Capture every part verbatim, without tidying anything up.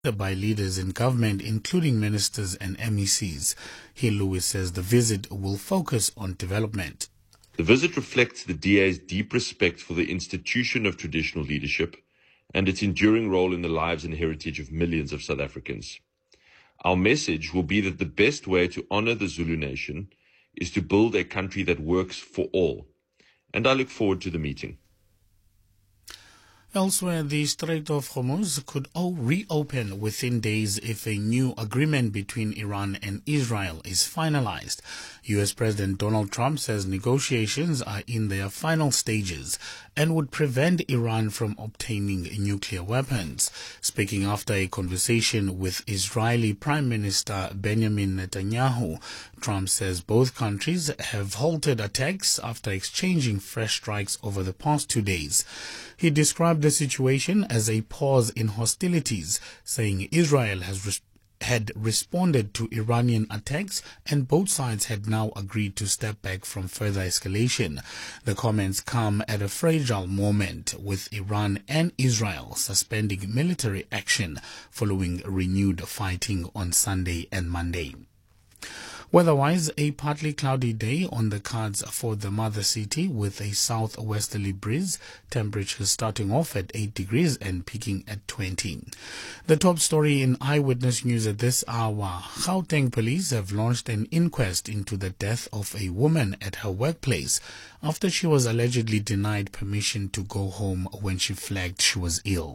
by leaders in government, including ministers and M E Cs. Hill Lewis says the visit will focus on development. The visit reflects the D A's deep respect for the institution of traditional leadership and its enduring role in the lives and heritage of millions of South Africans. Our message will be that the best way to honor the Zulu nation is to build a country that works for all. And I look forward to the meeting. Elsewhere, the Strait of Hormuz could all reopen within days if a new agreement between Iran and Israel is finalized. U S President Donald Trump says negotiations are in their final stages and would prevent Iran from obtaining nuclear weapons. Speaking after a conversation with Israeli Prime Minister Benjamin Netanyahu, Trump says both countries have halted attacks after exchanging fresh strikes over the past two days. He described the situation as a pause in hostilities, saying Israel has res- had responded to Iranian attacks and both sides had now agreed to step back from further escalation. The comments come at a fragile moment, with Iran and Israel suspending military action following renewed fighting on Sunday and Monday. Weather-wise, a partly cloudy day on the cards for the mother city with a southwesterly breeze. Temperatures starting off at eight degrees and peaking at twenty. The top story in Eyewitness News at this hour. Gauteng police have launched an inquest into the death of a woman at her workplace after she was allegedly denied permission to go home when she flagged she was ill.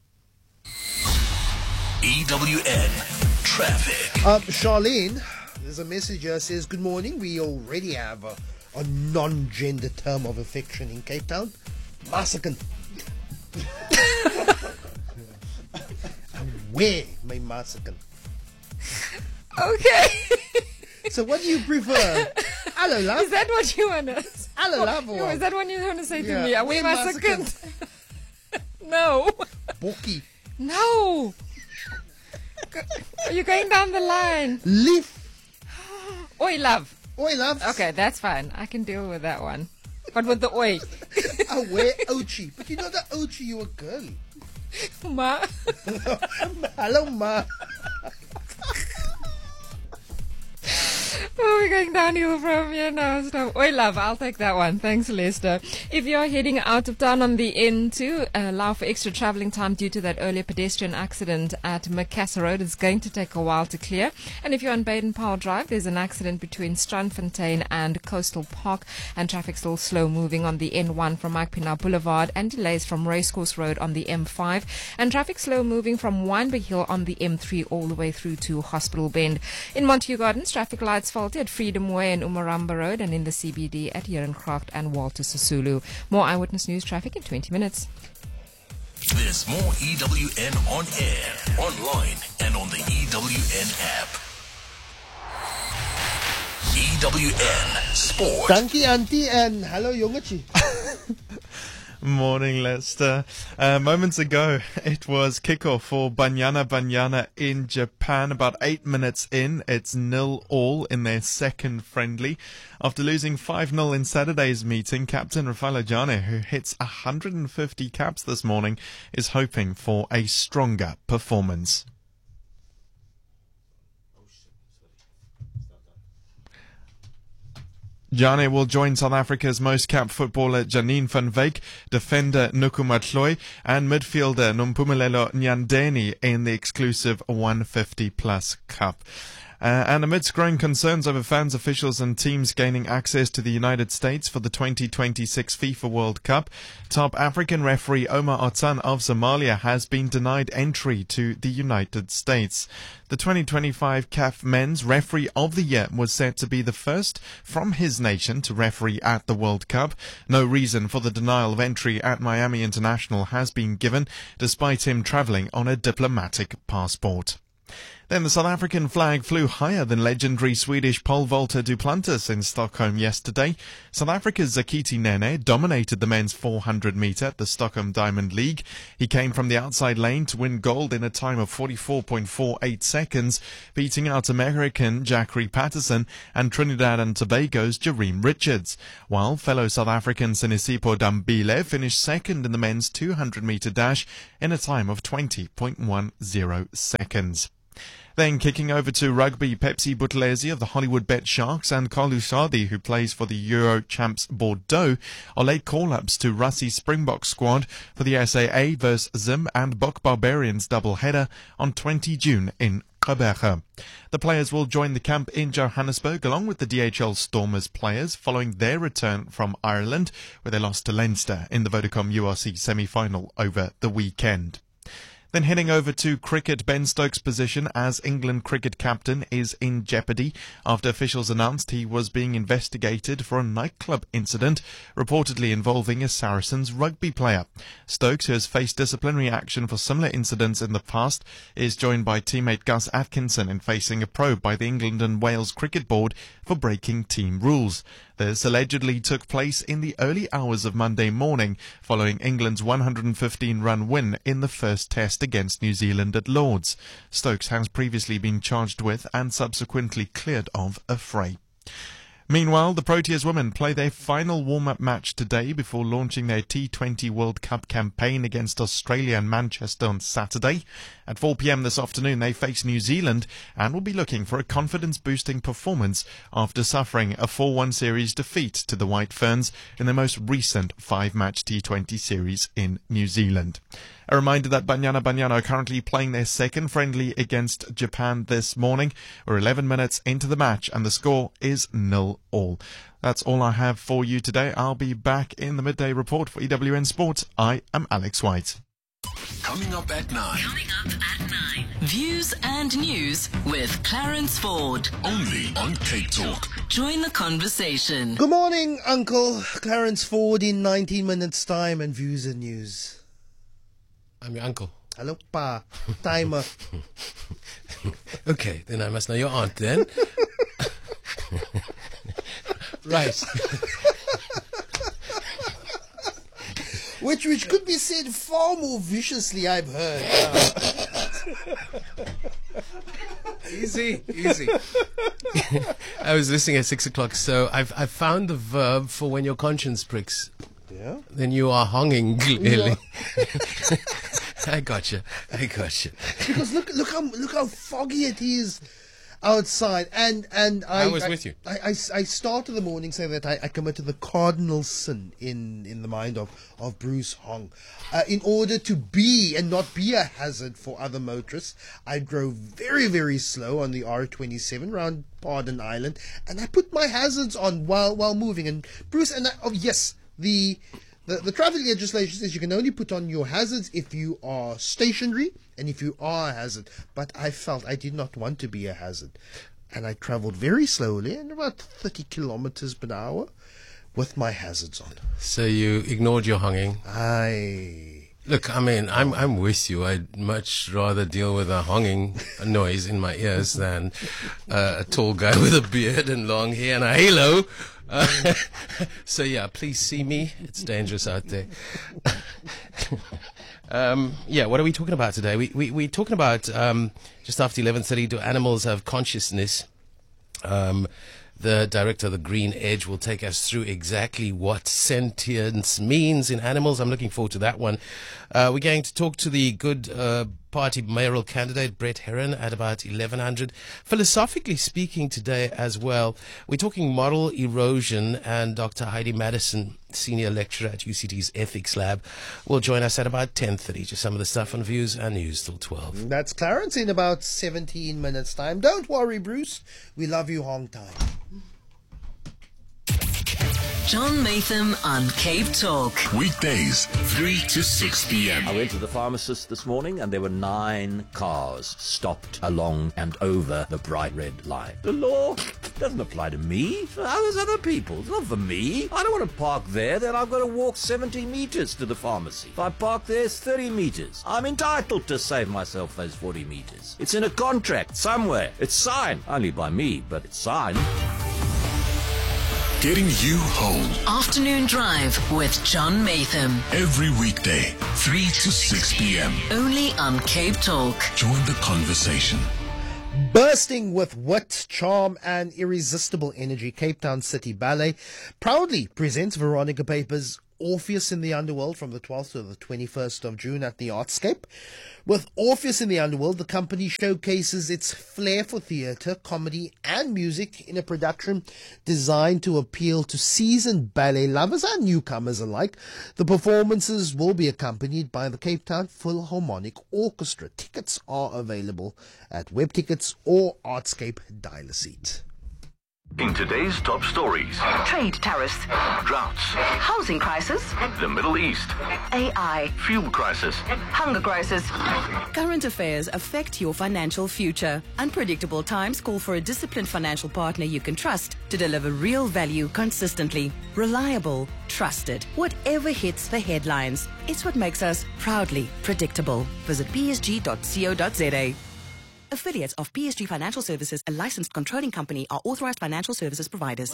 E W N Traffic. Um, Charlene, there's a message here that says, good morning, we already have a, a non-gender term of affection in Cape Town. Masakan. Where, my masakan? Okay. So what do you prefer? Hello, love. Is that what you want to say? Hello, love. Or is that what you want to say Yeah. to me? Are we Where massacred? No. Boki. No. Are you going down the line? Leaf. Oi, love. Oi, love. Okay, that's fine. I can deal with that one. But with the oi. Away, Ochi. But you know that Ochi, you a girl. Ma. Hello, ma. Oh, we're going downhill from here now. Stop. Oi, love, I'll take that one. Thanks, Lester. If you're heading out of town on the N two, allow for extra travelling time due to that earlier pedestrian accident at Macassar Road. It's going to take a while to clear. And if you're on Baden-Powell Drive, there's an accident between Strandfontein and Coastal Park, and traffic still slow moving on the N one from Mike Pienaar Boulevard, and delays from Racecourse Road on the M five, and traffic slow moving from Wynberg Hill on the M three all the way through to Hospital Bend. In Montague Gardens, traffic lights faulty at Freedom Way and Umaramba Road, and in the C B D at Heerencraft and Walter Sisulu. More Eyewitness News traffic in twenty minutes. There's more E W N on air, online, and on the E W N app. E W N Sport. Dankie, auntie, and hello, jongetjie. Morning, Lester. Uh, moments ago, it was kickoff for Banyana Banyana in Japan. About eight minutes in, it's nil all in their second friendly. After losing five nil in Saturday's meeting, Captain Raffaello Jane, who hits one hundred fifty caps this morning, is hoping for a stronger performance. Jane will join South Africa's most capped footballer Janine van Wyk, defender Nuku Matloi, and midfielder Nompumelelo Nyandeni in the exclusive one fifty plus Cup. Uh, and amidst growing concerns over fans, officials and teams gaining access to the United States for the twenty twenty-six FIFA World Cup, top African referee Omar Atsan of Somalia has been denied entry to the United States. The twenty twenty-five C A F Men's Referee of the Year was set to be the first from his nation to referee at the World Cup. No reason for the denial of entry at Miami International has been given, despite him travelling on a diplomatic passport. Then the South African flag flew higher than legendary Swedish pole vaulter Duplantis in Stockholm yesterday. South Africa's Zakiti Nene dominated the men's four hundred metre at the Stockholm Diamond League. He came from the outside lane to win gold in a time of forty-four point four eight seconds, beating out American Jackery Patterson and Trinidad and Tobago's Jareem Richards, while fellow South African Sinisipo Dambile finished second in the men's two hundred metre dash in a time of twenty point one zero seconds. Then kicking over to rugby, Pepsi Buthelezi of the Hollywood Bet Sharks and Kalu Sadi, who plays for the Euro champs Bordeaux, are late call-ups to Rassie Springbok squad for the S A A versus Zim and Bok Barbarians doubleheader on the twentieth of June in Gqeberha. The players will join the camp in Johannesburg along with the D H L Stormers players following their return from Ireland, where they lost to Leinster in the Vodacom U R C semi-final over the weekend. Then heading over to cricket, Ben Stokes' position as England cricket captain is in jeopardy after officials announced he was being investigated for a nightclub incident reportedly involving a Saracens rugby player. Stokes, who has faced disciplinary action for similar incidents in the past, is joined by teammate Gus Atkinson in facing a probe by the England and Wales Cricket Board for breaking team rules. This allegedly took place in the early hours of Monday morning following England's one hundred fifteen run win in the first test against New Zealand at Lord's. Stokes has previously been charged with and subsequently cleared of a fray. Meanwhile, the Proteas women play their final warm-up match today before launching their T twenty World Cup campaign against Australia and Manchester on Saturday. At four p m this afternoon, they face New Zealand and will be looking for a confidence-boosting performance after suffering a four one series defeat to the White Ferns in their most recent five-match T twenty series in New Zealand. A reminder that Banyana Banyana are currently playing their second friendly against Japan this morning. We're eleven minutes into the match and the score is nil all. That's all I have for you today. I'll be back in the midday report for E W N Sports. I am Alex White. Coming up at nine. Coming up at nine. Views and news with Clarence Ford. Only on Cape Talk. Join the conversation. Good morning, Uncle Clarence Ford in nineteen minutes time and views and news. I'm your uncle. Hello, Pa. Timer. Okay, then I must know your aunt then. Right. Which which could be said far more viciously, I've heard. Easy, easy. I was listening at six o'clock, so I've I've found the verb for when your conscience pricks. Yeah? Then you are hunging, clearly. I got you. I got you. Because look, look how look how foggy it is outside, and and I, I was I, with you. I, I, I started the morning saying that I, I committed the cardinal sin in, in the mind of of Bruce Hong. Uh, in order to be and not be a hazard for other motorists, I drove very very slow on the R twenty-seven around Pardon Island, and I put my hazards on while while moving. And Bruce and I, oh yes, the. The, the traffic legislation says you can only put on your hazards if you are stationary and if you are a hazard. But I felt I did not want to be a hazard. And I travelled very slowly, at about thirty kilometers per hour, with my hazards on. So you ignored your hunging. I... Look, I mean, I'm I'm with you. I'd much rather deal with a honging noise in my ears than uh, a tall guy with a beard and long hair and a halo. Uh, so yeah, please see me. It's dangerous out there. um, yeah, what are we talking about today? We we we're talking about um, just after eleven thirty. Do animals have consciousness? Um, The director of the Green Edge will take us through exactly what sentience means in animals. I'm looking forward to that one. Uh, we're going to talk to the Good uh, Party mayoral candidate, Brett Herron, at about eleven hundred. Philosophically speaking today as well, we're talking moral erosion, and Doctor Heidi Madison, senior lecturer at U C T's Ethics Lab, will join us at about ten thirty. Just some of the stuff on views and news till twelve. That's Clarence in about seventeen minutes' time. Don't worry, Bruce. We love you, Hong time. John Matham on Cape Talk. Weekdays, three to six p.m. I went to the pharmacist this morning and there were nine cars stopped along and over the bright red line. The law doesn't apply to me. For others, other people. It's not for me. I don't want to park there. Then I've got to walk seventy meters to the pharmacy. If I park there, it's thirty meters. I'm entitled to save myself those forty meters. It's in a contract somewhere. It's signed. Only by me, but it's signed. Getting you home Afternoon Drive with John Matham. every weekday, three to six p.m. Only on Cape Talk. Join the conversation. Bursting with wit, charm and irresistible energy, Cape Town City Ballet proudly presents Veronica Paper's Orpheus in the Underworld from the twelfth to the twenty-first of June at the Artscape. With Orpheus in the Underworld, the company showcases its flair for theatre, comedy and music in a production designed to appeal to seasoned ballet lovers and newcomers alike. The performances will be accompanied by the Cape Town Philharmonic Orchestra. Tickets are available at WebTickets or Artscape Dial a Seat. In today's top stories, trade tariffs, droughts, housing crisis, the Middle East, A I, fuel crisis, hunger crisis. Current affairs affect your financial future. Unpredictable times call for a disciplined financial partner you can trust to deliver real value consistently. Reliable, trusted, whatever hits the headlines. It's what makes us proudly predictable. Visit p s g dot co dot z a. Affiliates of P S G Financial Services, a licensed controlling company, are authorized financial services providers.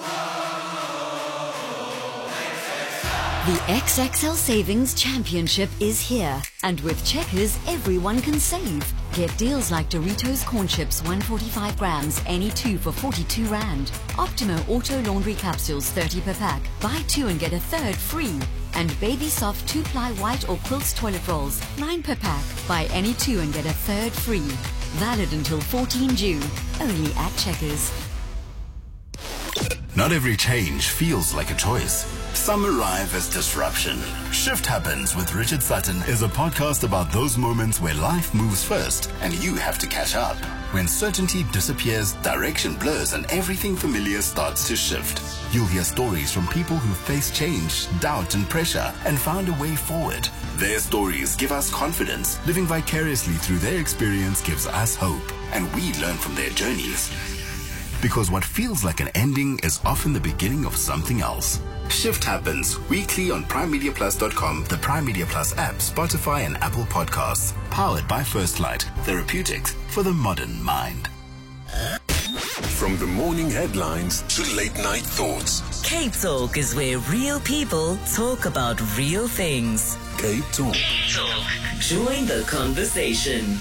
The X X L Savings Championship is here. And with Checkers, everyone can save. Get deals like Doritos Corn Chips, one hundred forty-five grams, any two for forty-two rand. Optimo Auto Laundry Capsules, thirty per pack. Buy two and get a third free. And Baby Soft two-ply white or quilts toilet rolls, nine per pack. Buy any two and get a third free. Valid until fourteenth June. Only at Checkers. Not every change feels like a choice. Some arrive as disruption. Shift Happens with Richard Sutton is a podcast about those moments where life moves first and you have to catch up. When certainty disappears, direction blurs, and everything familiar starts to shift. You'll hear stories from people who faced change, doubt, and pressure and found a way forward. Their stories give us confidence. Living vicariously through their experience gives us hope, and we learn from their journeys. Because what feels like an ending is often the beginning of something else. Shift Happens, weekly on prime media plus dot com, the Prime Media Plus app, Spotify and Apple Podcasts. Powered by First Light, therapeutics for the modern mind. From the morning headlines to late night thoughts, Cape Talk is where real people talk about real things. Cape Talk. Join the conversation.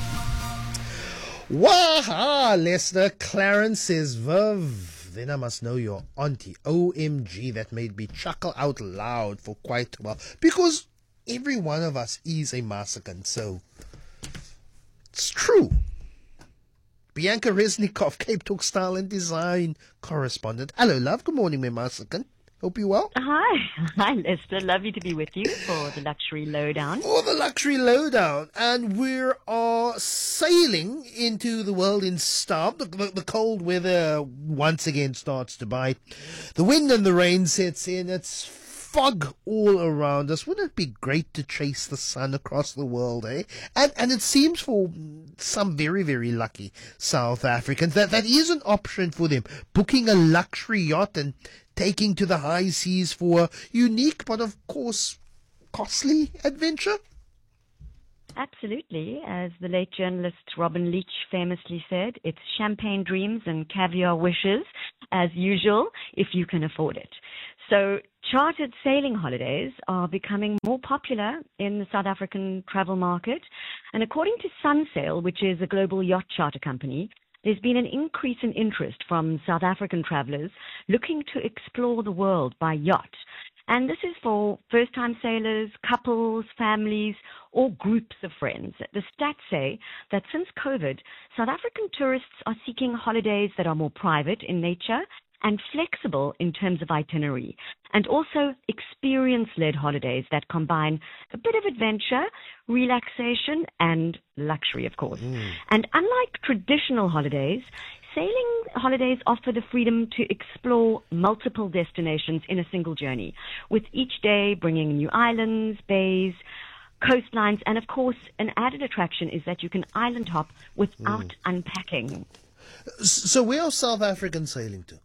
Waha, Lester. Clarence says, Verv, then I must know your auntie. O M G, that made me chuckle out loud for quite a while. Because every one of us is a masochist, so it's true. Bianca Resnikov, Cape Talk Style and Design correspondent. Hello, love. Good morning, my masochist. Hope you're well. Hi. Hi, Lester. Lovely to be with you for the Luxury Lowdown. For the Luxury Lowdown. And we are sailing into the world in style. The, the, the cold weather once again starts to bite. The wind and the rain sets in. It's fog all around us. Wouldn't it be great to chase the sun across the world, eh? And and it seems for some very, very lucky South Africans that that is an option for them. Booking a luxury yacht and taking to the high seas for a unique but, of course, costly adventure? Absolutely. As the late journalist Robin Leach famously said, it's champagne dreams and caviar wishes, as usual, if you can afford it. So chartered sailing holidays are becoming more popular in the South African travel market. And according to Sunsail, which is a global yacht charter company, there's been an increase in interest from South African travelers looking to explore the world by yacht. And this is for first-time sailors, couples, families, or groups of friends. The stats say that since COVID, South African tourists are seeking holidays that are more private in nature and flexible in terms of itinerary, and also experience-led holidays that combine a bit of adventure, relaxation, and luxury, of course. Mm. And unlike traditional holidays, sailing holidays offer the freedom to explore multiple destinations in a single journey, with each day bringing new islands, bays, coastlines, and of course, an added attraction is that you can island hop without mm. unpacking. So where are South Africans sailing to?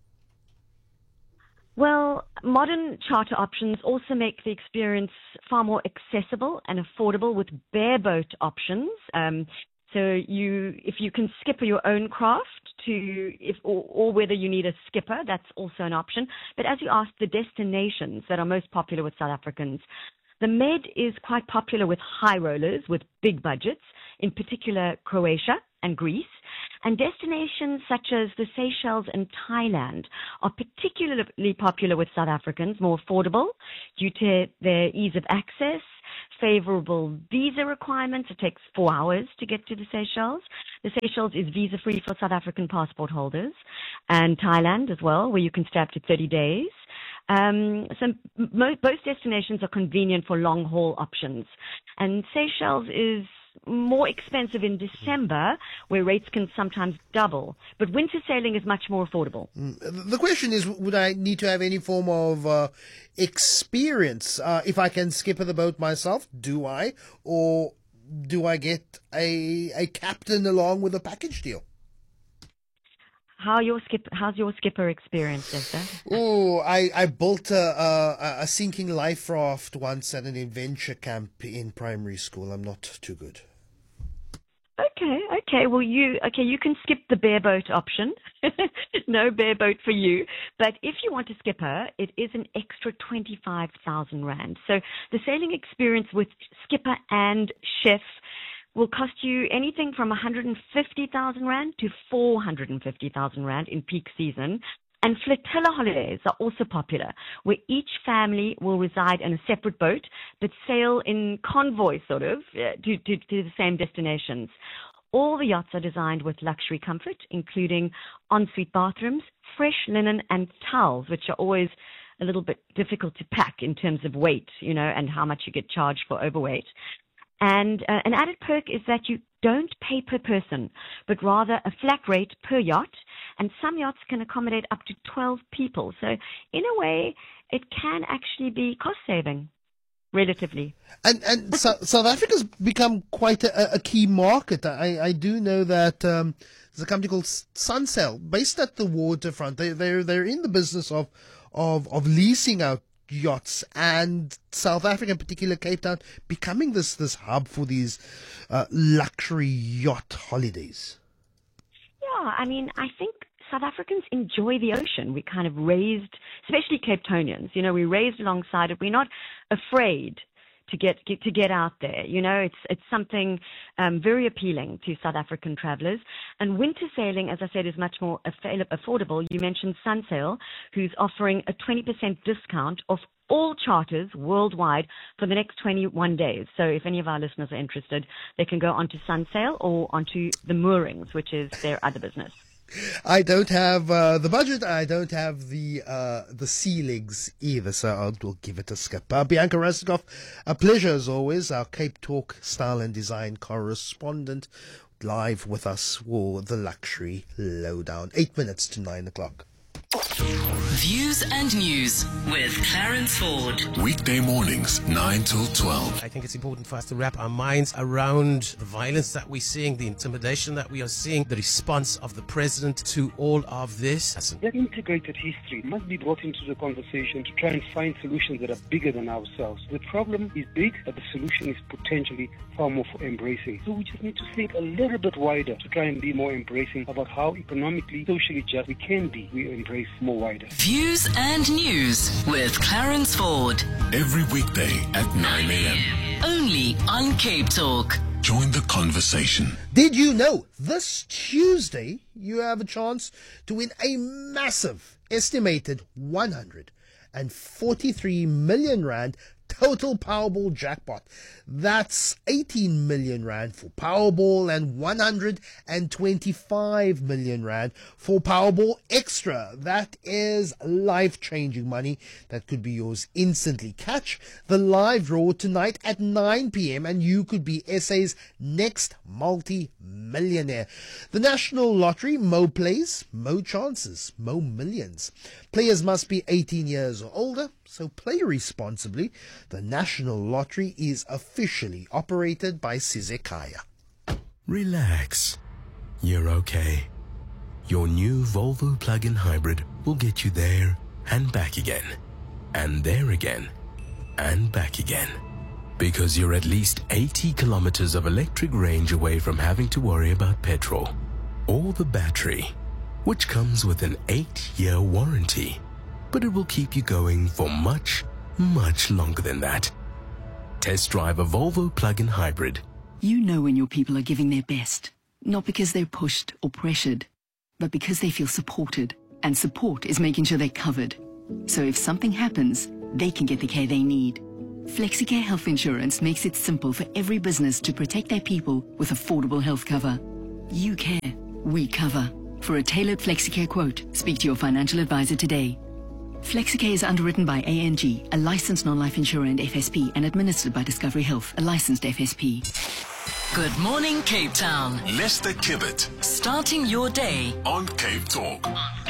Well, modern charter options also make the experience far more accessible and affordable with bareboat options. Um, so you, if you can skipper your own craft to, if or, or whether you need a skipper, that's also an option. But as you asked, the destinations that are most popular with South Africans, the Med is quite popular with high rollers with big budgets, in particular Croatia and Greece. And destinations such as the Seychelles and Thailand are particularly popular with South Africans, more affordable due to their ease of access, favorable visa requirements. It takes four hours to get to the Seychelles. The Seychelles is visa-free for South African passport holders, and Thailand as well, where you can stay up to thirty days. Um, so mo- both destinations are convenient for long-haul options. And Seychelles is more expensive in December, where rates can sometimes double. But winter sailing is much more affordable. Mm. The question is, would I need to have any form of uh, experience? Uh, if I can skipper the boat myself, do I? Or do I get a, a captain along with a package deal? How your skip? How's your skipper experience, Esther? Oh, I, I built a, a, a sinking life raft once at an adventure camp in primary school. I'm not too good. Okay, okay. Well, you okay? You can skip the bareboat option. No bareboat for you. But if you want to skipper, it is an extra twenty-five thousand rand. So the sailing experience with skipper and chef will cost you anything from one hundred fifty thousand rand to four hundred fifty thousand rand in peak season. And flotilla holidays are also popular, where each family will reside in a separate boat, but sail in convoy, sort of, uh, to, to, to the same destinations. All the yachts are designed with luxury comfort, including ensuite bathrooms, fresh linen, and towels, which are always a little bit difficult to pack in terms of weight, you know, and how much you get charged for overweight. And uh, an added perk is that you don't pay per person, but rather a flat rate per yacht. And some yachts can accommodate up to twelve people. So in a way, it can actually be cost-saving, relatively. And and so, South Africa's become quite a, a key market. I, I do know that um, there's a company called Sunsail, based at the waterfront. They, they're, they're in the business of, of, of leasing out yachts, and South Africa, in particular Cape Town, becoming this this hub for these uh, luxury yacht holidays. Yeah, I mean, I think South Africans enjoy the ocean. We kind of raised, especially Cape Townians, you know, we raised alongside it. We're not afraid to get, get to get out there. You know, it's it's something um, very appealing to South African travelers. And winter sailing, as I said, is much more aff- affordable. You mentioned Sunsail, who's offering a twenty percent discount off all charters worldwide for the next twenty-one days. So if any of our listeners are interested, they can go onto Sunsail or onto the Moorings, which is their other business. I don't have uh, the budget. I don't have the uh, the sea legs either, so I'll we'll give it a skip. Uh, Bianca Rasikoff, a pleasure as always. Our Cape Talk style and design correspondent, live with us for the Luxury Lowdown. Eight minutes to nine o'clock. Views and News with Clarence Ford. Weekday mornings, nine till twelve. I think it's important for us to wrap our minds around the violence that we're seeing, the intimidation that we are seeing, the response of the president to all of this. That integrated history must be brought into the conversation to try and find solutions that are bigger than ourselves. The problem is big, but the solution is potentially far more embracing. So we just need to think a little bit wider to try and be more embracing about how economically, socially just we can be. We embrace more wider. Views and News with Clarence Ford. Every weekday at nine a.m. Only on Cape Talk. Join the conversation. Did you know this Tuesday you have a chance to win a massive estimated one hundred forty-three million rand total Powerball jackpot. That's eighteen million rand for Powerball and one hundred twenty-five million rand for Powerball Extra. That is life-changing money that could be yours instantly. Catch the live draw tonight at nine p.m. and you could be S A's next multi-millionaire. The National Lottery, Mo plays, Mo chances, Mo millions. Players must be eighteen years or older, so play responsibly. The National Lottery is officially operated by Sizekaya. Relax. You're okay. Your new Volvo plug-in hybrid will get you there and back again. And there again. And back again. Because you're at least eighty kilometers of electric range away from having to worry about petrol or the battery, which comes with an eight-year warranty. But it will keep you going for much, much longer than that. Test drive a Volvo plug-in hybrid. You know when your people are giving their best, not because they're pushed or pressured, but because they feel supported. And support is making sure they're covered. So if something happens, they can get the care they need. FlexiCare Health Insurance makes it simple for every business to protect their people with affordable health cover. You care, we cover. For a tailored FlexiCare quote, speak to your financial advisor today. FlexiCare is underwritten by A N G, a licensed non-life insurer and F S P, and administered by Discovery Health, a licensed F S P. Good morning, Cape Town. Lester Kibbet Starting your day on Cape Talk.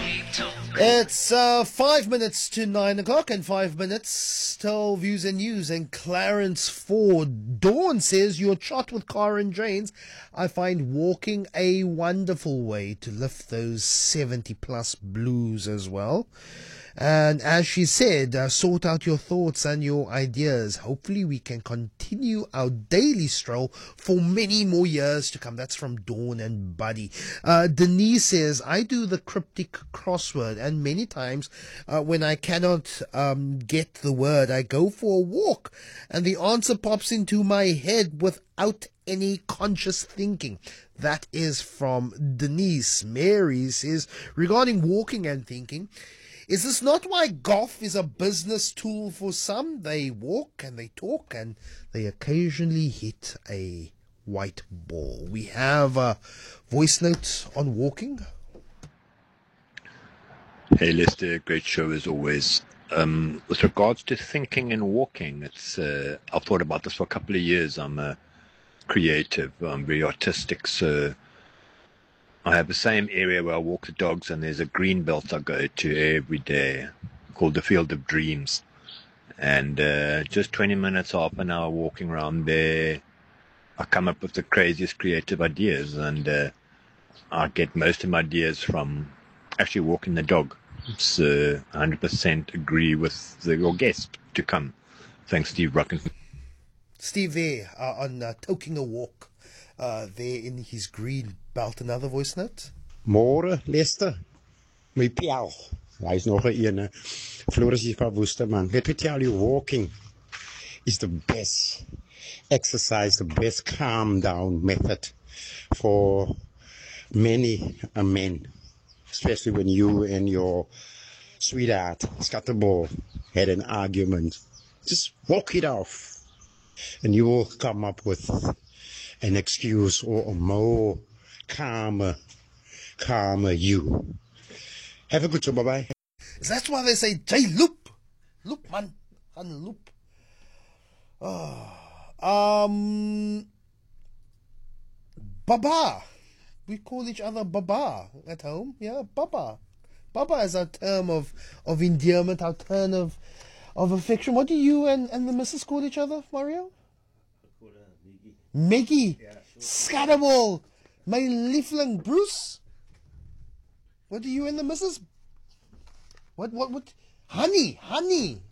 It's uh, five minutes to nine o'clock and five minutes till Views and News. And Clarence Ford Dawn says, your chat with Karen Janes, I find walking a wonderful way to lift those seventy plus blues as well. And as she said, uh, sort out your thoughts and your ideas. Hopefully we can continue our daily stroll for many more years to come. That's from Dawn and Buddy. Uh, Denise says, I do the cryptic crossword, and many times uh, when I cannot um, get the word, I go for a walk and the answer pops into my head without any conscious thinking. That is from Denise. Mary says, regarding walking and thinking, is this not why golf is a business tool for some? They walk and they talk and they occasionally hit a white ball. We have a voice note on walking. Hey Lester, great show as always. Um, with regards to thinking and walking, it's uh, I've thought about this for a couple of years. I'm a creative, I'm very artistic, so I have the same area where I walk the dogs, and there's a green belt I go to every day called the Field of Dreams. And uh, just twenty minutes, half an hour walking around there, I come up with the craziest creative ideas, and uh, I get most of my ideas from actually walking the dog. So one hundred percent agree with the, your guest to come. Thanks, Steve Rucken. Steve there uh, on uh, taking a walk. Uh, there in his green belt. Another voice note. Môre, Lester. My piel. Hy's nog 'n ene. Floris is van Woesterman. Let me tell you, walking is the best exercise, the best calm down method for many a men. Especially when you and your sweetheart, Scatterball, had an argument. Just walk it off. And you will come up with an excuse or a more calmer, calmer you. Have a good show, bye-bye. That's why they say, J loop. Loop, man. Gaan loop. Oh. Um, Baba. We call each other Baba at home. Yeah, Baba. Baba is our term of, of endearment, our term of, of affection. What do you and, and the missus call each other, Mario? Meggie, yeah, sure. Scatterball, my liefling Bruce. What do you and the missus? What, what, what? Honey, honey.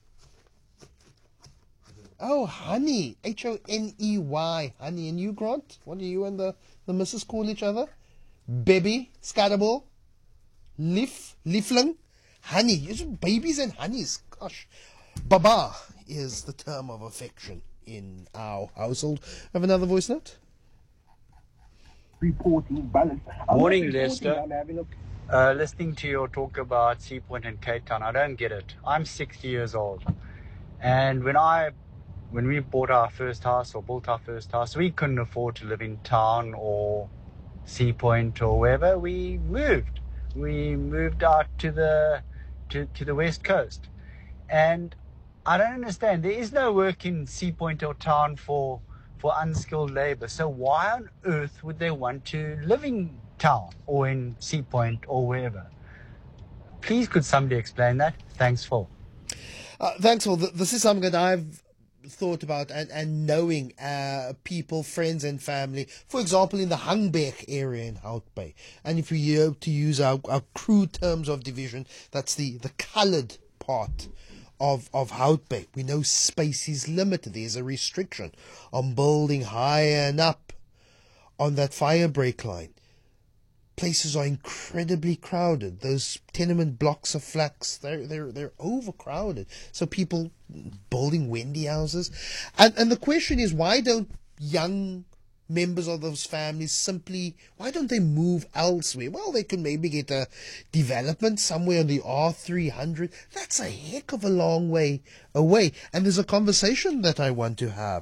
Oh, honey. H O N E Y, honey. And you, Grant? What do you and the, the missus call each other? Baby, Scatterball, leaf, liefling, honey. It's babies and honeys. Gosh. Baba is the term of affection in our household. Have another voice note? Reporting balance. Morning, Lester. Uh, listening to your talk about Sea Point and Cape Town, I don't get it. I'm sixty years old. And when I when we bought our first house or built our first house, we couldn't afford to live in town or Sea Point or wherever. We moved. We moved out to the to, to the West Coast. And I don't understand. There is no work in Sea Point or town for for unskilled labor. So why on earth would they want to live in town or in Sea Point or wherever? Please, could somebody explain that? Thanks, Phil. Uh, thanks, Phil. This is something that I've thought about and, and knowing uh, people, friends and family. For example, in the Hangberg area in Hout Bay. And if we were to use our, our crude terms of division, that's the, the coloured part of of Hout Bay. We know space is limited. There's a restriction on building higher and up on that fire break line. Places are incredibly crowded. Those tenement blocks of flats, they're they're they're overcrowded. So people building Wendy houses. And and the question is, why don't young members of those families simply, why don't they move elsewhere? Well, they could maybe get a development somewhere on the R three hundred. That's a heck of a long way away. And there's a conversation that I want to have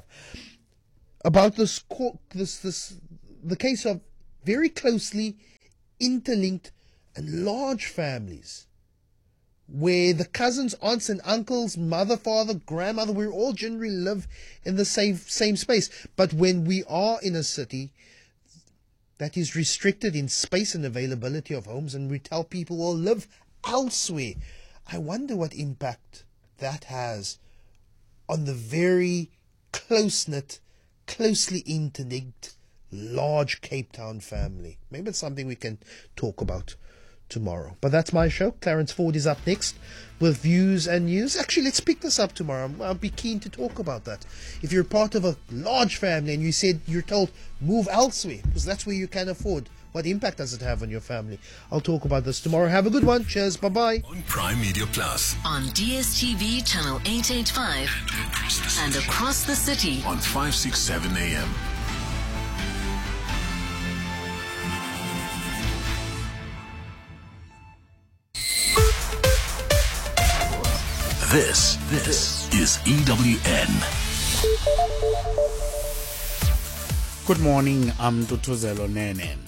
about this, this, this, the case of very closely interlinked and large families, where the cousins, aunts and uncles, mother, father, grandmother, we all generally live in the same same space. But when we are in a city that is restricted in space and availability of homes, and we tell people, well, live elsewhere, I wonder what impact that has on the very close-knit, closely interlinked, large Cape Town family. Maybe it's something we can talk about tomorrow. But that's my show. Clarence Ford is up next with views and news. Actually, let's pick this up tomorrow. I'll be keen to talk about that. If you're part of a large family and you said you're told move elsewhere because that's where you can afford, what impact does it have on your family? I'll talk about this tomorrow. Have a good one. Cheers. Bye-bye. On Prime Media Plus. On D S T V channel eight eighty-five and across the city On five sixty-seven A M. This, this is E W N. Good morning, I'm Tutuzelo Nene.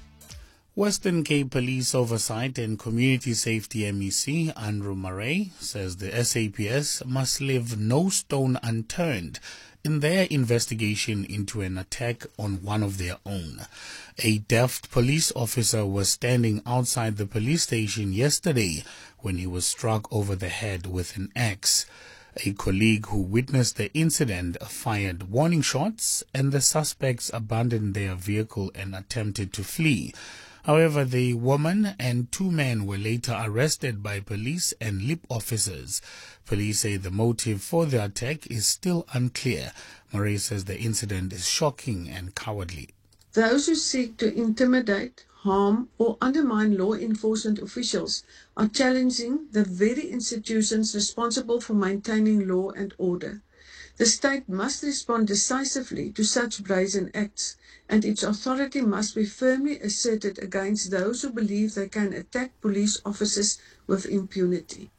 Western Cape Police Oversight and Community Safety M E C, Andrew Murray, says the S A P S must leave no stone unturned in their investigation into an attack on one of their own. A deft police officer was standing outside the police station yesterday when he was struck over the head with an axe. A colleague who witnessed the incident fired warning shots, and the suspects abandoned their vehicle and attempted to flee. However, the woman and two men were later arrested by police and L I P officers. Police say the motive for the attack is still unclear. Murray says the incident is shocking and cowardly. Those who seek to intimidate, harm or undermine law enforcement officials are challenging the very institutions responsible for maintaining law and order. The state must respond decisively to such brazen acts, and its authority must be firmly asserted against those who believe they can attack police officers with impunity.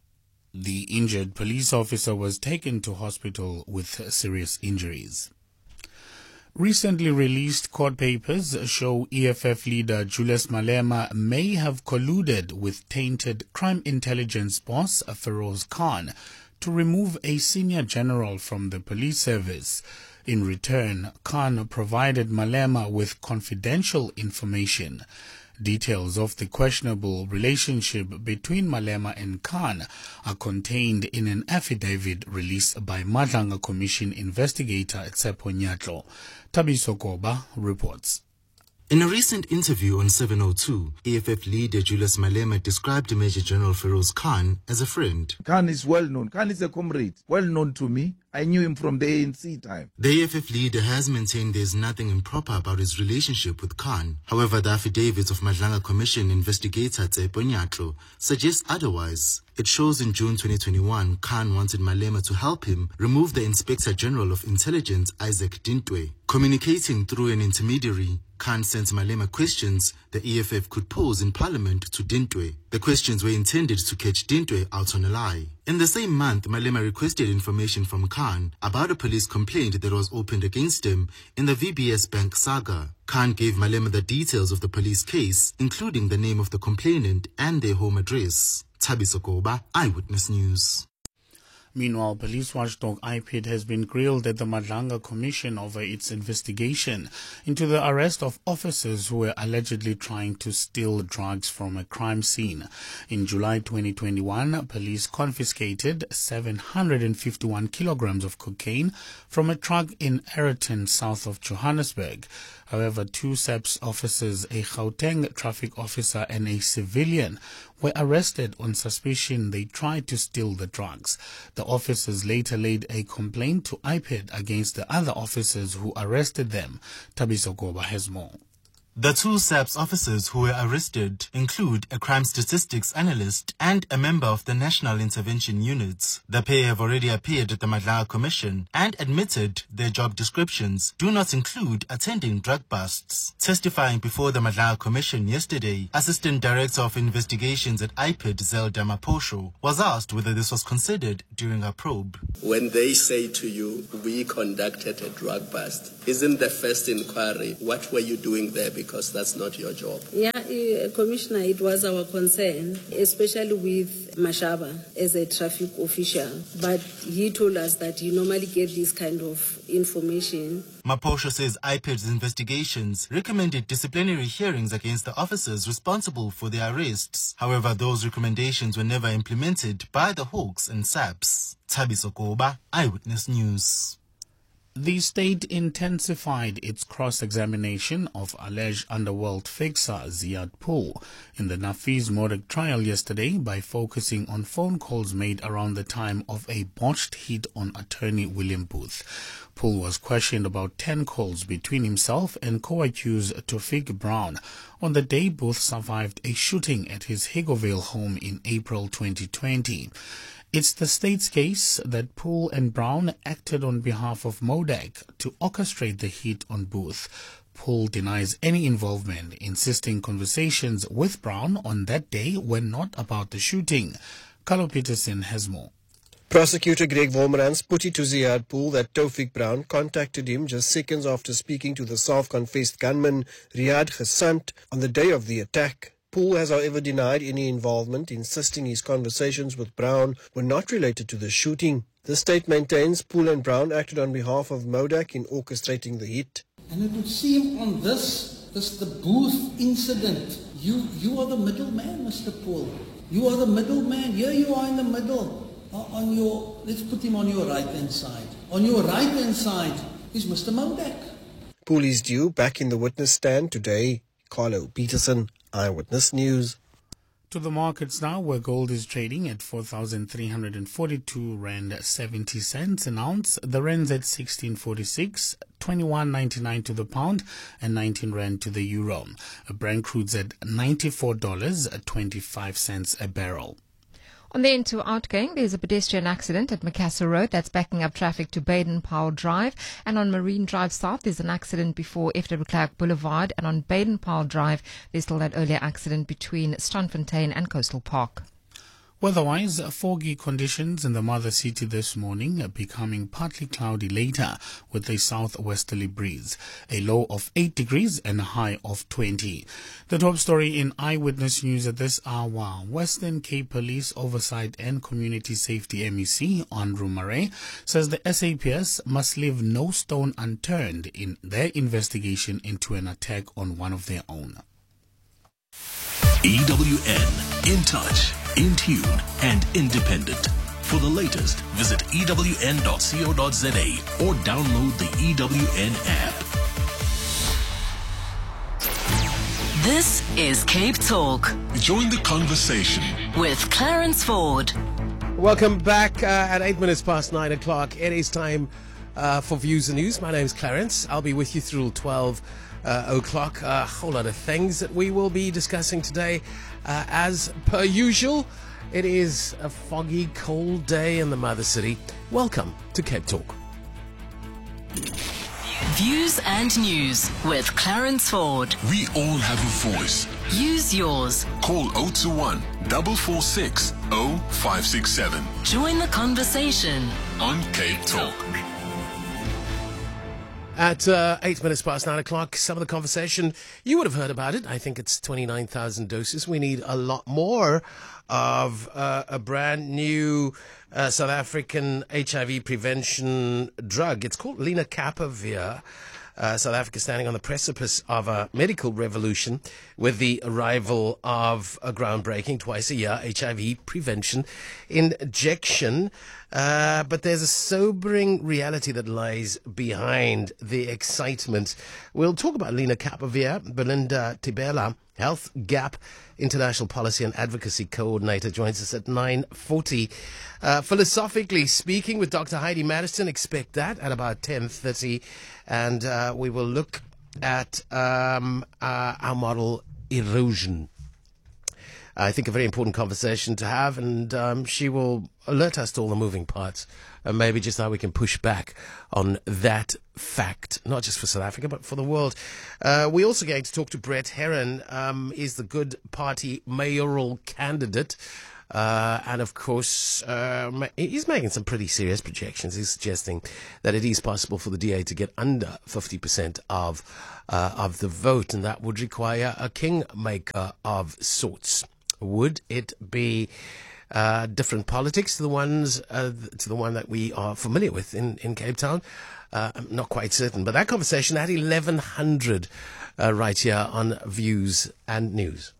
The injured police officer was taken to hospital with serious injuries. Recently released court papers show E F F leader Julius Malema may have colluded with tainted crime intelligence boss Feroz Khan to remove a senior general from the police service. In return, Khan provided Malema with confidential information. Details of the questionable relationship between Malema and Khan are contained in an affidavit released by Madlanga Commission investigator Tsepo Nyatlo. Tabiso Koba reports. In a recent interview on seven oh two, E F F leader Julius Malema described Major General Feroz Khan as a friend. Khan is well known. Khan is a comrade, well known to me. I knew him from the A N C time. The E F F leader has maintained there is nothing improper about his relationship with Khan. However, the affidavits of Madlanga Commission investigator Tsepo Nyatlo suggest otherwise. It shows in June twenty twenty-one, Khan wanted Malema to help him remove the Inspector General of Intelligence, Isaac Dintwe. Communicating through an intermediary, Khan sent Malema questions the E F F could pose in Parliament to Dintwe. The questions were intended to catch Dintwe out on a lie. In the same month, Malema requested information from Khan Khan about a police complaint that was opened against him in the V B S Bank saga. Khan gave Malema the details of the police case, including the name of the complainant and their home address. Thabiso Koba, Eyewitness News. Meanwhile, police watchdog I P I D has been grilled at the Madlanga Commission over its investigation into the arrest of officers who were allegedly trying to steal drugs from a crime scene. In July twenty twenty-one, police confiscated seven hundred fifty-one kilograms of cocaine from a truck in Ayrton, south of Johannesburg. However, two SAPS officers, a Gauteng traffic officer and a civilian, were arrested on suspicion they tried to steal the drugs. The officers later laid a complaint to I P I D against the other officers who arrested them. Thabiso Koba has more. The two SAPS officers who were arrested include a crime statistics analyst and a member of the National Intervention Unit. The pair have already appeared at the Madlanga Commission and admitted their job descriptions do not include attending drug busts. Testifying before the Madlanga Commission yesterday, Assistant Director of Investigations at I P I D, Zelda Maposho, was asked whether this was considered during a probe. When they say to you, we conducted a drug bust, isn't the first inquiry, what were you doing there? Because that's not your job. Yeah, uh, Commissioner, it was our concern, especially with Mashaba as a traffic official. But he told us that he normally gave this kind of information. Maposho says I P I D's investigations recommended disciplinary hearings against the officers responsible for the arrests. However, those recommendations were never implemented by the Hawks and SAPS. Thabiso Koba, Eyewitness News. The state intensified its cross-examination of alleged underworld fixer Ziad Pool in the Nafiz Morag trial yesterday by focusing on phone calls made around the time of a botched hit on attorney William Booth. Pool was questioned about ten calls between himself and co-accused Tofik Brown on the day Booth survived a shooting at his Higgovale home in April twenty twenty. It's the state's case that Poole and Brown acted on behalf of MODAC to orchestrate the hit on Booth. Poole denies any involvement, insisting conversations with Brown on that day were not about the shooting. Carlo Peterson has more. Prosecutor Greg Wolmerans put it to Ziad Poole that Tofik Brown contacted him just seconds after speaking to the self-confessed gunman Riyad Ghasant on the day of the attack. Poole has, however, denied any involvement, insisting his conversations with Brown were not related to the shooting. The state maintains Poole and Brown acted on behalf of MODAC in orchestrating the hit. And it would seem on this, this the Booth incident, you, you are the middleman, Mister Poole. You are the middleman. Here you are in the middle. Uh, on your, let's put him on your right-hand side. On your right-hand side is Mister MODAC. Poole is due back in the witness stand today. Carlo Peterson, Eyewitness News. To the markets now, where gold is trading at four thousand three hundred forty-two rand seventy cents an ounce. The rand's at sixteen forty-six, twenty-one ninety-nine to the pound, and nineteen rand to the euro. Brent crude's at ninety-four dollars twenty-five cents a barrel. On the N two outgoing, there's a pedestrian accident at Macassar Road that's backing up traffic to Baden-Powell Drive. And on Marine Drive South, there's an accident before F W Clark Boulevard. And on Baden-Powell Drive, there's still that earlier accident between Strandfontein and Coastal Park. Weather-wise, foggy conditions in the mother city this morning, becoming partly cloudy later with a southwesterly breeze. A low of eight degrees and a high of twenty. The top story in Eyewitness News at this hour. Western Cape Police Oversight and Community Safety M E C, Andrew Murray, says the S A P S must leave no stone unturned in their investigation into an attack on one of their own. E W N, in touch, in tune, and independent. For the latest, visit E W N dot co dot za or download the E W N app. This is Cape Talk. Join the conversation with Clarence Ford. Welcome back uh, at eight minutes past nine o'clock. It is time uh, for Views and News. My name's Clarence. I'll be with you through twelve Uh, o'clock. A whole lot of things that we will be discussing today. Uh, as per usual, it is a foggy, cold day in the mother city. Welcome to Cape Talk. Views and News with Clarence Ford. We all have a voice. Use yours. Call zero two one, four four six, zero five six seven. Join the conversation on Cape Talk. At uh, eight minutes past nine o'clock, some of the conversation, you would have heard about it. I think it's twenty-nine thousand doses. We need a lot more of uh, a brand new uh, South African H I V prevention drug. It's called lenacapavir. Uh, South Africa standing on the precipice of a medical revolution with the arrival of a groundbreaking twice a year H I V prevention injection. Uh, but there's a sobering reality that lies behind the excitement. We'll talk about lenacapavir. Belinda Tibela, Health Gap International Policy and Advocacy Coordinator, joins us at nine forty. Uh, philosophically speaking, with Doctor Heidi Madison, expect that at about ten thirty. And uh, we will look at um, uh, our model erosion. I think a very important conversation to have, and um, she will alert us to all the moving parts and maybe just how we can push back on that fact, not just for South Africa, but for the world. Uh, we're also going to talk to Brett Herron. Um, he's the Good Party mayoral candidate. Uh, and of course, um, he's making some pretty serious projections. He's suggesting that it is possible for the D A to get under fifty percent of uh, of the vote, and that would require a kingmaker of sorts. Would it be uh, different politics to the ones uh, to the one that we are familiar with in, in Cape Town? Uh, I'm not quite certain, but that conversation at eleven hundred uh, right here on Views and News.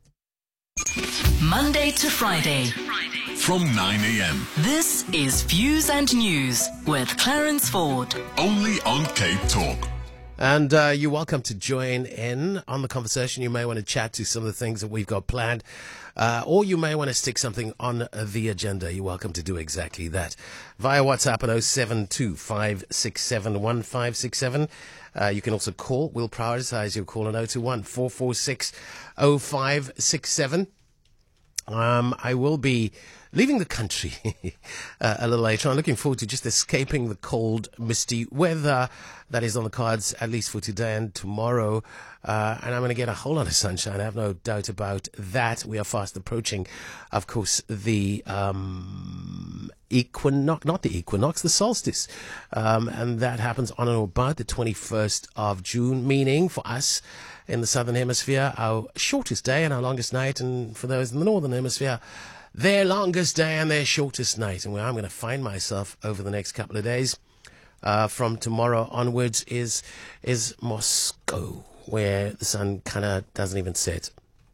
Monday to Friday from nine a.m. This is Views and News with Clarence Ford. Only on Cape Talk. And uh, you're welcome to join in on the conversation. You may want to chat to some of the things that we've got planned, uh, or you may want to stick something on the agenda. You're welcome to do exactly that via WhatsApp at oh seven two, five six seven, one five six seven. Uh, you can also call. We'll prioritize your call on oh two one, four four six, oh five six seven. Um, I will be leaving the country uh, a little later. I'm looking forward to just escaping the cold, misty weather that is on the cards, at least for today and tomorrow. Uh, and I'm going to get a whole lot of sunshine. I have no doubt about that. We are fast approaching, of course, the um, equinox, not the equinox, the solstice. Um, and that happens on or about the twenty-first of June, meaning for us in the southern hemisphere, our shortest day and our longest night, and for those in the northern hemisphere, their longest day and their shortest night. And where I'm going to find myself over the next couple of days, uh, from tomorrow onwards, is is Moscow, where the sun kind of doesn't even set.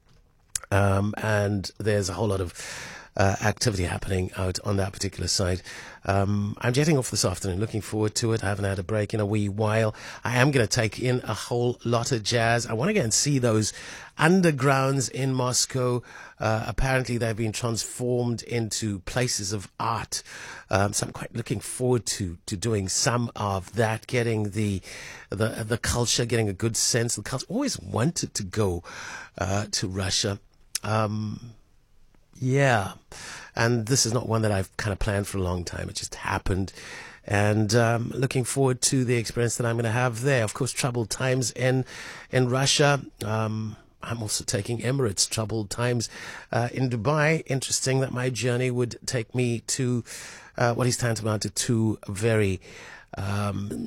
Um, and there's a whole lot of uh, activity happening out on that particular side. Um, I'm jetting off this afternoon, looking forward to it. I haven't had a break in a wee while. I am going to take in a whole lot of jazz. I want to go and see those undergrounds in Moscow. Uh, apparently they've been transformed into places of art. Um, so I'm quite looking forward to, to doing some of that, getting the, the, the culture, getting a good sense of the culture. Always wanted to go, uh, to Russia. Um, yeah. And this is not one that I've kind of planned for a long time. It just happened. And um, looking forward to the experience that I'm going to have there. Of course, troubled times in in Russia. Um, I'm also taking Emirates, troubled times uh, in Dubai. Interesting that my journey would take me to uh, what is tantamount to two very, um,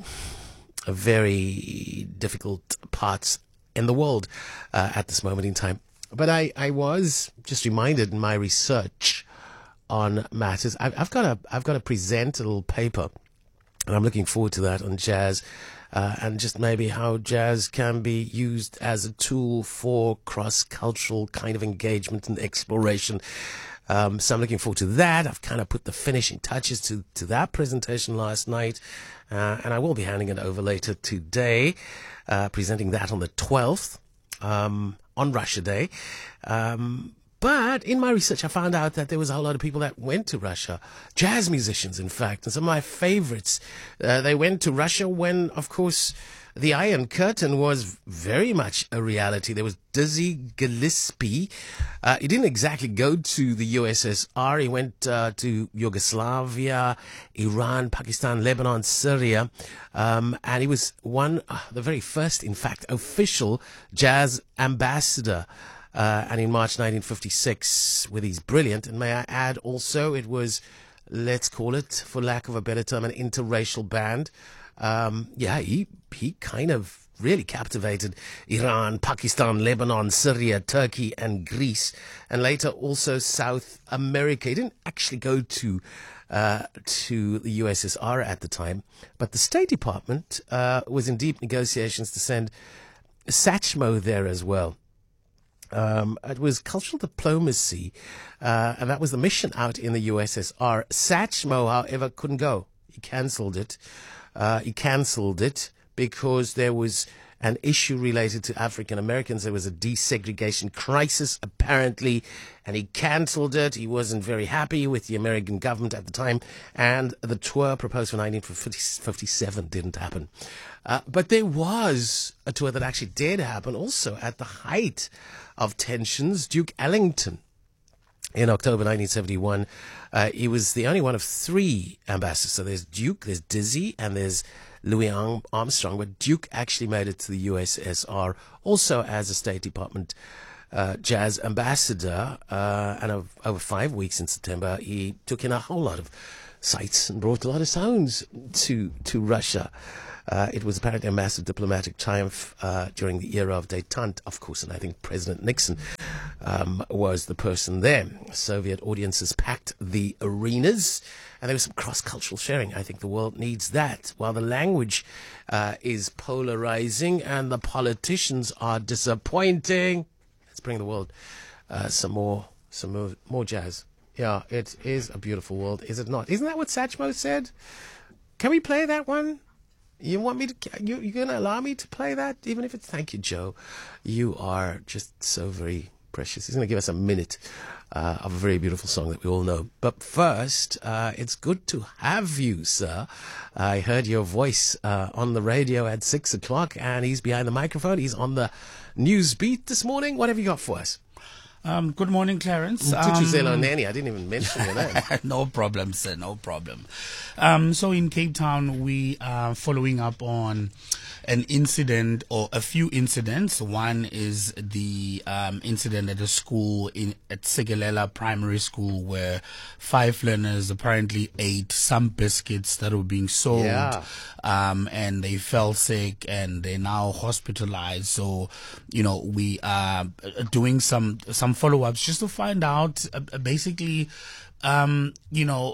very difficult parts in the world uh, at this moment in time. But I, I was just reminded in my research on matters. I've, I've got a I've got to present a little paper, and I'm looking forward to that on jazz, uh, and just maybe how jazz can be used as a tool for cross-cultural kind of engagement and exploration. Um, so I'm looking forward to that. I've kind of put the finishing touches to, to that presentation last night, uh, and I will be handing it over later today, uh, presenting that on the twelfth, um, on Russia Day. Um, But in my research, I found out that there was a whole lot of people that went to Russia, jazz musicians, in fact, and some of my favorites. Uh, they went to Russia when, of course, the Iron Curtain was very much a reality. There was Dizzy Gillespie. Uh, he didn't exactly go to the U S S R. He went uh, to Yugoslavia, Iran, Pakistan, Lebanon, Syria. Um, and he was one, uh, the very first, in fact, official jazz ambassador. Uh, and in March nineteen fifty-six, with his brilliant, and may I add also, it was, let's call it, for lack of a better term, an interracial band. Um, yeah, he, he kind of really captivated Iran, Pakistan, Lebanon, Syria, Turkey, and Greece, and later also South America. He didn't actually go to uh, to the U S S R at the time, but the State Department uh, was in deep negotiations to send Satchmo there as well. Um, it was cultural diplomacy, uh, and that was the mission out in the U S S R. Satchmo, however, couldn't go. He cancelled it. Uh, he cancelled it because there was an issue related to African Americans. There was a desegregation crisis, apparently, and he cancelled it. He wasn't very happy with the American government at the time, and the tour proposed for nineteen fifty-seven didn't happen. Uh, but there was a tour that actually did happen also at the height of tensions. Duke Ellington, in October nineteen seventy-one, uh, he was the only one of three ambassadors. So there's Duke, there's Dizzy, and there's Louis Armstrong. But Duke actually made it to the U S S R also as a State Department uh, jazz ambassador. Uh, and over, over five weeks in September, he took in a whole lot of sights and brought a lot of sounds to to Russia. Uh, it was apparently a massive diplomatic triumph uh, during the era of détente, of course, and I think President Nixon um, was the person there. Soviet audiences packed the arenas, and there was some cross-cultural sharing. I think the world needs that. While the language uh, is polarizing and the politicians are disappointing, let's bring the world uh, some more, some more, more jazz. Yeah, it is a beautiful world, is it not? Isn't that what Satchmo said? Can we play that one? You want me to, you, you're going to allow me to play that? Even if it's, thank you, Joe. You are just so very precious. He's going to give us a minute uh, of a very beautiful song that we all know. But first, uh, it's good to have you, sir. I heard your voice uh, on the radio at six o'clock, and he's behind the microphone. He's on the news beat this morning. What have you got for us? Um, good morning, Clarence. Tutusela Um, Neni, I didn't even mention your name. No problem, sir, no problem. Um, so in Cape Town, we are following up on an incident or a few incidents. One is the um, incident at a school in at Segelela Primary School where five learners apparently ate some biscuits that were being sold, Yeah. um, and they fell sick and they're now hospitalized. So, you know, we are doing some some follow-ups just to find out uh, basically, um, you know,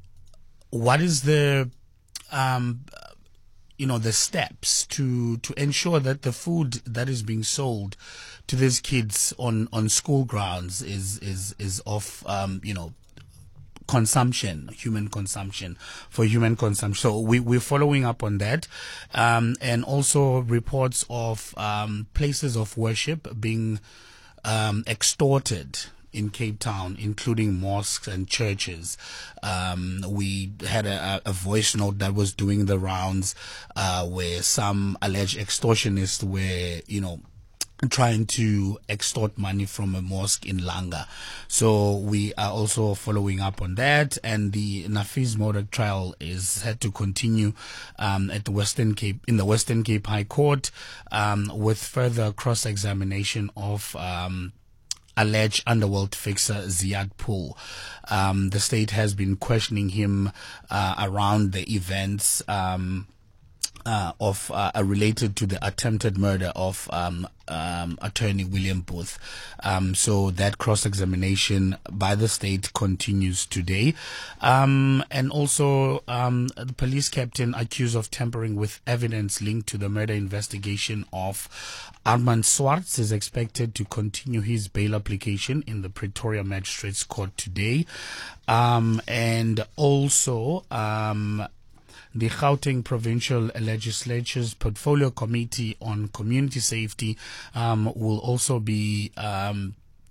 what is the um, you know, the steps to to ensure that the food that is being sold to these kids on on school grounds is is is of um, you know, consumption, human consumption, for human consumption. So we, we're following up on that. Um, and also reports of um, places of worship being um, extorted in Cape Town, including mosques and churches. Um, we had a, a voice note that was doing the rounds uh, where some alleged extortionists were, you know, trying to extort money from a mosque in Langa. So we are also following up on that, and the Nafiz Modak trial is set to continue um, at the Western Cape, in the Western Cape High Court, um, with further cross-examination of um, alleged underworld fixer Ziad Pool. Um, the state has been questioning him uh, around the events um, uh, of uh, related to the attempted murder of um, um, attorney William Booth. Um, so that cross-examination by the state continues today. Um, and also um, the police captain accused of tampering with evidence linked to the murder investigation of Armand Swartz is expected to continue his bail application in the Pretoria Magistrates Court today. Um, and also, um, the Gauteng Provincial Legislature's Portfolio Committee on Community Safety um, will also be um,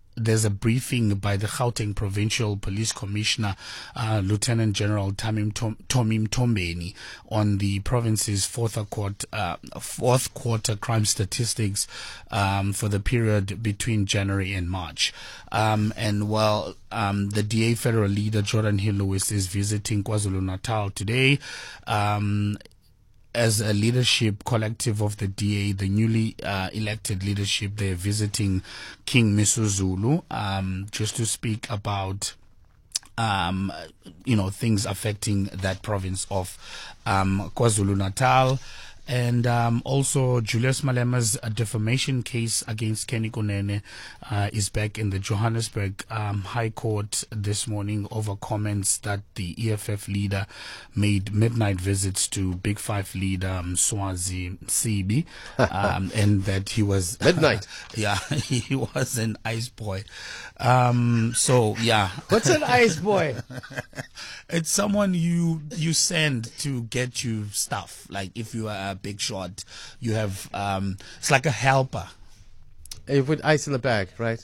there's a briefing by the Gauteng Provincial Police Commissioner, uh, Lieutenant General Tamim Tom, Tomim Tombeni, on the province's fourth quarter, uh, fourth quarter crime statistics um, for the period between January and March. Um, and while um, the D A federal leader Jordan Hill Lewis is visiting KwaZulu-Natal today, um, as a leadership collective of the D A, the newly uh, elected leadership, they're visiting King Misuzulu um, just to speak about, um, you know, things affecting that province of um, KwaZulu-Natal. And um, also, Julius Malema's uh, defamation case against Kenny Kunene uh, is back in the Johannesburg um, High Court this morning over comments that the E F F leader made midnight visits to Big Five leader um, Swazi Sibi, um, and that he was midnight. yeah, he was an ice boy. Um, so yeah, what's an ice boy? It's someone you you send to get you stuff. Like if you are a big shot, you have um, it's like a helper. You put ice in the bag, right?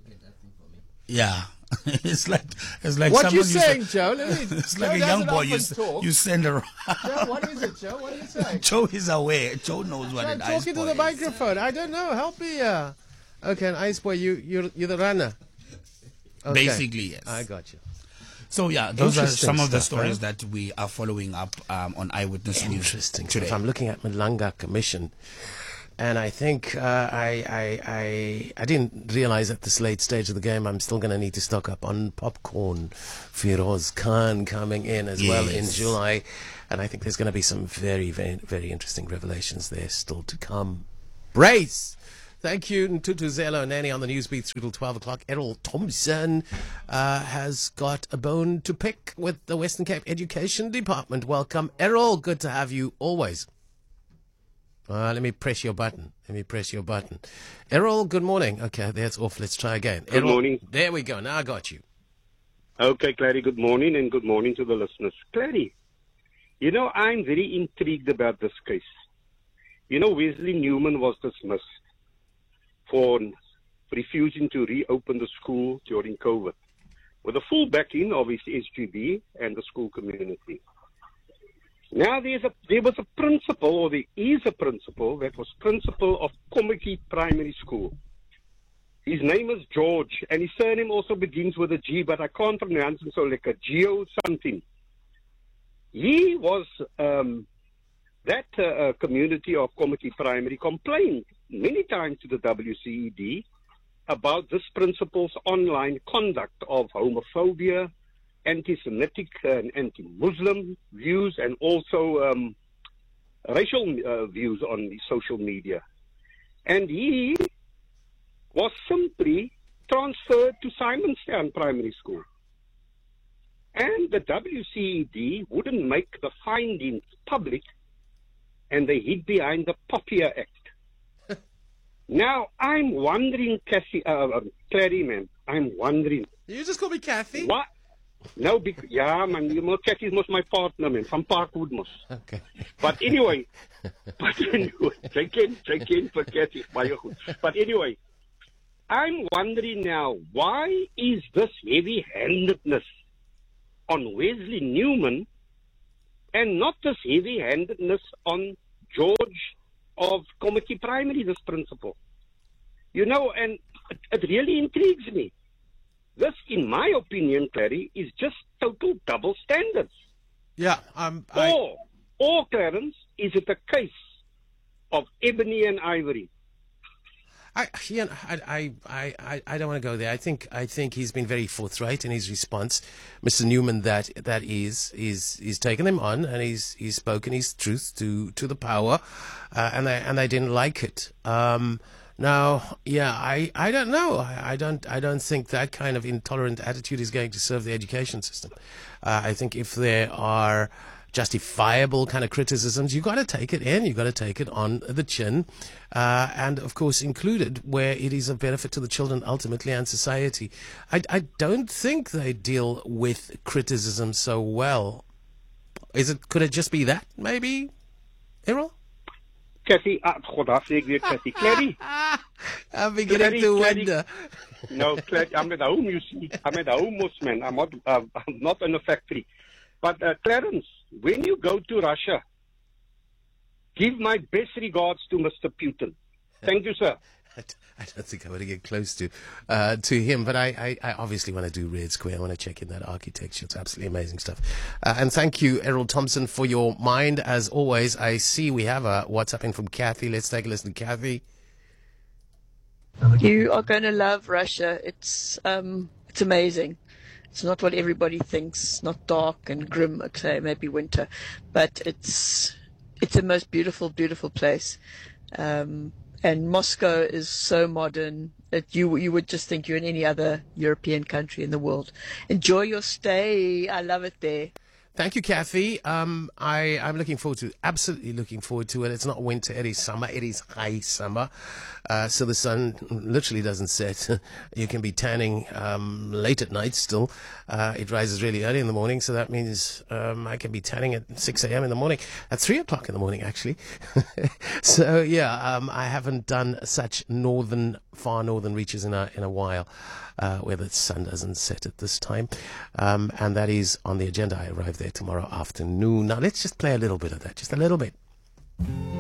Yeah. It's like it's like what you someone saying, you Joe? Let me, it's Joe like a young boy you, talk. you send around. Joe, what is it, Joe? What are you saying? Joe is aware. Joe knows what I'm an ice talking boy to the is. microphone. I don't know. Help me. Uh, okay, an ice boy. You you're you're the runner. Okay. Basically, yes. I got you. So yeah, those are some of the stuff, stories right? that we are following up um, on Eyewitness News Interesting today. stuff. I'm looking at Malanga Commission, and I think uh, I, I I I didn't realize at this late stage of the game I'm still going to need to stock up on popcorn. Firoz Khan coming in as well in Yes. July, and I think there's going to be some very very very interesting revelations there still to come. Brace. Thank you, Ntutu Zelo Nani on the Newsbeat through till twelve o'clock. Errol Thompson uh, has got a bone to pick with the Western Cape Education Department. Welcome, Errol. Good to have you always. Uh, let me press your button. Let me press your button. Errol, good morning. Okay, that's off. Let's try again. Good Errol, morning. There we go. Now I got you. Okay, Clary, good morning, and good morning to the listeners. Clary, you know, I'm very intrigued about this case. You know, Wesley Newman was dismissed for refusing to reopen the school during COVID, with the full backing of his S G B and the school community. Now, there's a, there was a principal, or there is a principal, that was principal of Kommetjie Primary School. His name is George, and his surname also begins with a G, but I can't pronounce him, so like a Geo something. He was, um, that uh, community of Kommetjie Primary complained many times to the W C E D about this principal's online conduct of homophobia, anti-Semitic and anti-Muslim views, and also um, racial uh, views on the social media. And he was simply transferred to Simonstown Primary School. And the W C E D wouldn't make the findings public, and they hid behind the Poppia Act. Now, I'm wondering, Cassie, uh, Clary, man, I'm wondering. You just call me Kathy? What? No, because, yeah, man, you know, Kathy is my partner, man, from Parkwood, mos. Okay. But anyway, but anyway, check in, check in for Kathy. But anyway, I'm wondering now, why is this heavy-handedness on Wesley Newman and not this heavy-handedness on George of Kommetjie Primary, this principal? You know, and it, it really intrigues me. This, in my opinion, Clary, is just total double standards. Yeah, um, I... Or, or, Clarence, is it a case of ebony and ivory? I, you know, I, I, I, I don't want to go there. I think, I think he's been very forthright in his response, Mister Newman. That, that is, is, he's taken them on, and he's, he's spoken his truth to, to the power, uh, and they, and they didn't like it. Um, now, yeah, I, I don't know. I, I don't, I don't think that kind of intolerant attitude is going to serve the education system. Uh, I think if there are justifiable kind of criticisms, you got to take it in, you got to take it on the chin, uh, and of course included where it is a benefit to the children ultimately and society. I, I don't think they deal with criticism so well. Is it? Could it just be that maybe, Errol? Kathy, uh, God, I say Kathy, Clary, I'm beginning to wonder. No, Clary, I'm at home, you see. I'm at home, man. I'm not, uh, I'm not in a factory. But, uh, Clarence, when you go to Russia, give my best regards to Mister Putin. Thank you, sir. I don't think I want to get close to uh, to him, but I, I, I obviously want to do Red Square. I want to check in that architecture. It's absolutely amazing stuff. Uh, and thank you, Errol Thompson, for your mind. As always, I see we have a WhatsApp in from Kathy. Let's take a listen to Kathy. You are going to love Russia. It's um, it's amazing. It's not what everybody thinks. It's not dark and grim, okay, maybe winter, but it's it's the most beautiful, beautiful place. Um, and Moscow is so modern that you you would just think you're in any other European country in the world. Enjoy your stay. I love it there. Thank you, Kathy. Um, I, I'm looking forward to, absolutely looking forward to it. It's not winter, it is summer, it is high summer. Uh, so the sun literally doesn't set. You can be tanning um, late at night still. Uh, it rises really early in the morning, so that means um, I can be tanning at six a.m. in the morning, at three o'clock in the morning, actually. So, yeah, um, I haven't done such northern, far northern reaches in a, in a while. Uh, where the sun doesn't set at this time. Um, and that is on the agenda. I arrive there tomorrow afternoon. Now, let's just play a little bit of that, just a little bit.